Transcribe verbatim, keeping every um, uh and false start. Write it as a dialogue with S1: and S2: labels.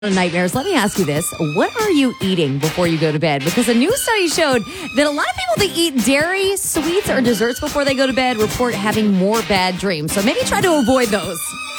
S1: Nightmares. Let me ask you this. What are you eating before you go to bed? Because a new study showed that a lot of people that eat dairy, sweets, or desserts before they go to bed report having more bad dreams. So maybe try to avoid those.